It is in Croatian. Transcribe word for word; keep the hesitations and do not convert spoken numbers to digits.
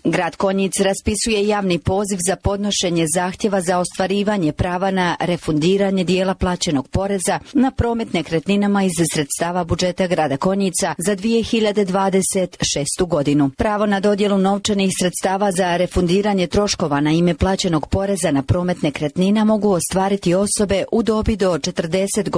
Grad Konjic raspisuje javni poziv za podnošenje zahtjeva za ostvarivanje prava na refundiranje dijela plaćenog poreza na promet nekretninama iz sredstava budžeta grada Konjica za dvije hiljade dvadeset šestu godinu. Pravo na dodjelu novčanih sredstava za refundiranje troškova na ime plaćenog poreza na promet nekretnina mogu ostvariti osobe u dobi do četrdeset godina